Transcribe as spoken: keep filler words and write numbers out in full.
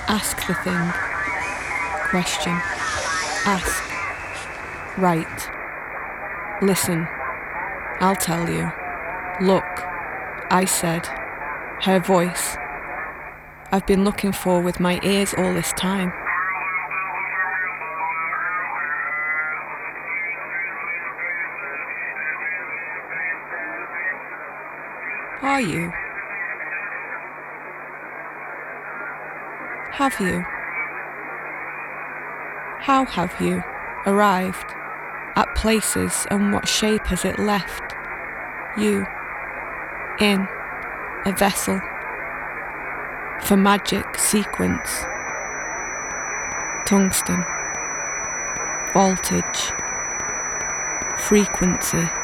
Ask the thing. Question. Ask. Write. Listen. I'll tell you. Look. I said. Her voice. I've been looking for with my ears all this time. Are you? Have you? How have you arrived at places, and what shape has it left you in a vessel for magic sequence, tungsten, voltage, frequency?